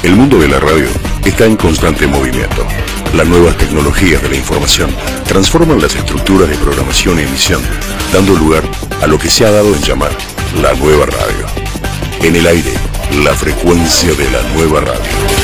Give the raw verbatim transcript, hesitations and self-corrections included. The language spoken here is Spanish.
El mundo de la radio está en constante movimiento. Las nuevas tecnologías de la información transforman las estructuras de programación y emisión, dando lugar a lo que se ha dado en llamar la nueva radio. En el aire, la frecuencia de la nueva radio.